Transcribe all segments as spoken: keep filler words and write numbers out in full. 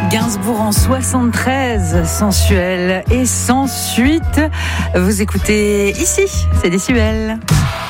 Gainsbourg en soixante-treize, sensuel et sans suite. Vous écoutez ici, c'est Décibel.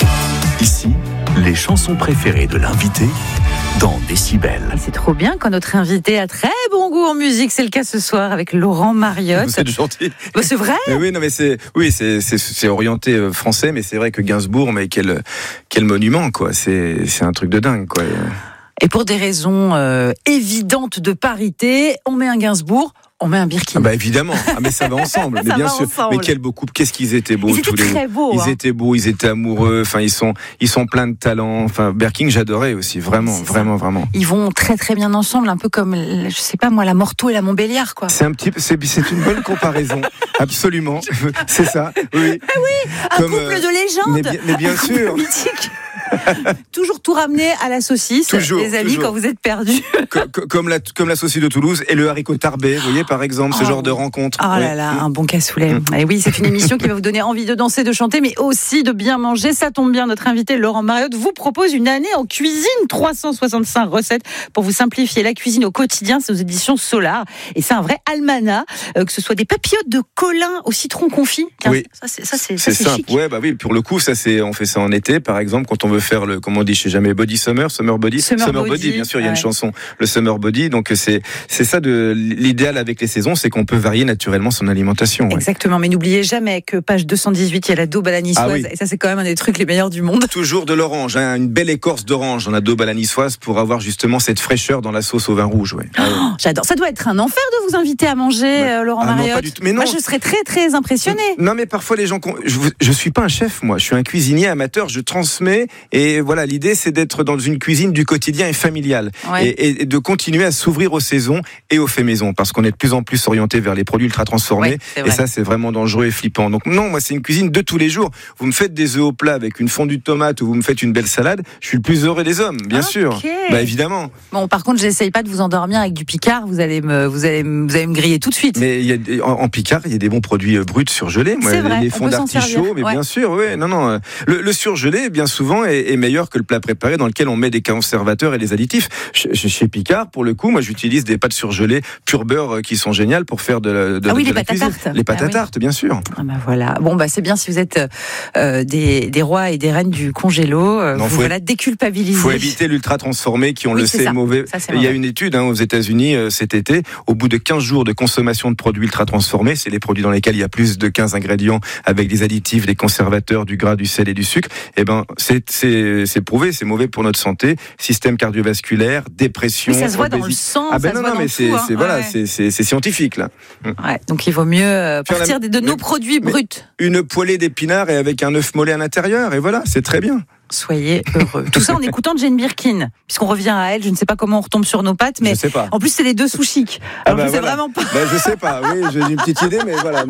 Ici, les chansons préférées de l'invité dans Décibel. Et c'est trop bien quand notre invité a très bon goût en musique. C'est le cas ce soir avec Laurent Mariotte. Vous êtes gentil. Bah, c'est vrai. Mais oui, non, mais c'est, oui, c'est, c'est, c'est orienté français, mais c'est vrai que Gainsbourg, mais quel, quel monument, quoi. C'est, c'est un truc de dingue, quoi. Et pour des raisons euh, évidentes de parité, on met un Gainsbourg. On met un Birkin. Ah bah évidemment, ah mais ça va ensemble, mais ça bien va sûr. Ensemble. Mais quel beau couple, qu'est-ce qu'ils étaient beaux ils tous étaient les très beaux. Ils hein. étaient beaux, ils étaient amoureux. Enfin, ils sont, ils sont pleins de talent. Enfin, Birkin, j'adorais aussi, vraiment, c'est vraiment, ça. vraiment. Ils vont très très bien ensemble, un peu comme, je sais pas moi, la Morteau et la Montbéliard, quoi. C'est un petit, c'est, c'est une bonne comparaison, absolument. C'est ça. Oui. Ah oui, un comme, couple euh, de légende. Mais bien, mais bien un couple sûr. mythique. Toujours tout ramener à la saucisse, toujours, les amis, toujours. quand vous êtes perdus. comme, comme, la, comme la saucisse de Toulouse et le haricot tarbé, vous voyez, par exemple, ce oh, genre de rencontre. Oh ouais. là là, un bon cassoulet. Mmh. Et oui, c'est une émission qui va vous donner envie de danser, de chanter, mais aussi de bien manger. Ça tombe bien, notre invité Laurent Mariotte vous propose une année en cuisine, trois cent soixante-cinq recettes pour vous simplifier la cuisine au quotidien. C'est aux éditions Solar. Et c'est un vrai almanach, euh, que ce soit des papillotes de colin au citron confit. Tiens, oui. Ça, c'est, ça, c'est, c'est, ça, c'est simple. chic. Ouais, bah oui, pour le coup, ça, c'est, on fait ça en été, par exemple, quand on veut faire le, comment on dit, je sais jamais, body summer, summer body. Summer, summer body, body, bien sûr, il y a ouais. une chanson, le summer body. Donc, c'est, c'est ça de, l'idéal avec les saisons, c'est qu'on peut varier naturellement son alimentation. Ouais. Exactement. Mais n'oubliez jamais que page deux cent dix-huit, il y a la daube à la niçoise. Ah oui. Et ça, c'est quand même un des trucs les meilleurs du monde. Toujours de l'orange, hein, une belle écorce d'orange dans la daube à la niçoise pour avoir justement cette fraîcheur dans la sauce au vin rouge. Ouais. Oh, j'adore. Ça doit être un enfer de vous inviter à manger, ouais. euh, Laurent ah, Mariotte. Non, pas du tout. Mais non. Moi, je serais très, très impressionnée. Non, mais parfois les gens, je, je suis pas un chef, moi. Je suis un cuisinier amateur. Je transmets et voilà, l'idée c'est d'être dans une cuisine du quotidien et familiale ouais. et, et de continuer à s'ouvrir aux saisons et aux faits maison parce qu'on est de plus en plus orienté vers les produits ultra transformés ouais, et ça c'est vraiment dangereux et flippant. Donc non, moi c'est une cuisine de tous les jours. Vous me faites des œufs au plat avec une fondue de tomate ou vous me faites une belle salade, je suis le plus heureux des hommes, bien okay. sûr. Bah évidemment. Bon, par contre, j'essaye pas de vous endormir avec du Picard. Vous allez me, vous allez, vous allez me griller tout de suite. Mais il y a, en, en Picard, il y a des bons produits euh, bruts surgelés. Moi, c'est vrai, les fonds d'artichaut, mais ouais. bien sûr, oui. Non, non. Le, le surgelé, bien souvent, est, est meilleur que le plat préparé dans lequel on met des conservateurs et des additifs. Chez, chez Picard, pour le coup, moi, j'utilise des pâtes surgelées pur beurre euh, qui sont géniales pour faire de la, de, ah oui, de les la pâtes à cuisine. tarte. Les pâtes ah, à tarte, oui. bien sûr. Ah bah voilà. Bon bah c'est bien si vous êtes euh, des, des rois et des reines du congélo. Euh, non, vous voilà déculpabiliser. Il faut éviter l'ultra transformé qui, on oui, le sait, est mauvais. Ça, c'est Il y a mauvais. une étude hein, aux États-Unis euh, cet été. Au bout de quinze jours de consommation de produits ultra transformés, c'est les produits dans lesquels il y a plus de quinze ingrédients avec des additifs, des conservateurs, du gras, du sel et du sucre. Eh ben, c'est, c'est, c'est prouvé, c'est mauvais pour notre santé, système cardiovasculaire, dépression. Mais ça se voit dans le sang. Ah ben ça non, se voit non, dans mais le c'est, tout, hein. c'est voilà, ouais. c'est, c'est, c'est scientifique là. Ouais, donc il vaut mieux euh, partir la... de nos mais, produits bruts. Une poêlée d'épinards et avec un œuf mollet à l'intérieur, et voilà, c'est très bien. Soyez heureux. Tout ça en écoutant Jane Birkin, puisqu'on revient à elle. Je ne sais pas comment on retombe sur nos pattes, mais je sais pas. En plus c'est les deux sous chic. Alors ah bah je sais voilà. vraiment pas. Bah je sais pas. Oui, j'ai une petite idée, mais voilà.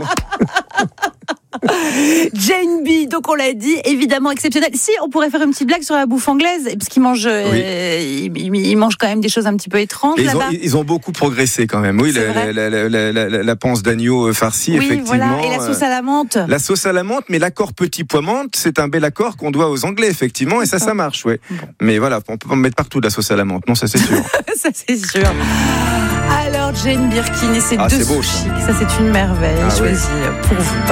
Jane B, donc on l'a dit, évidemment exceptionnel. Si on pourrait faire une petite blague sur la bouffe anglaise, parce qu'ils mangent, oui. euh, ils, ils mangent quand même des choses un petit peu étranges ils là-bas. Ont, ils ont beaucoup progressé quand même. Oui, la, la, la, la, la, la panse d'agneau farcie, oui, effectivement. Voilà. Et la sauce à la menthe. La sauce à la menthe, mais l'accord petit pois menthe, c'est un bel accord qu'on doit aux Anglais, effectivement, et ça, ça marche, ouais. Bon. Mais voilà, on peut en mettre partout de la sauce à la menthe, non, ça c'est sûr. Ça c'est sûr. Alors Jane Birkin et ses ah, deux c'est beau, sushis, ça c'est une merveille. Ah, choisie oui. pour vous.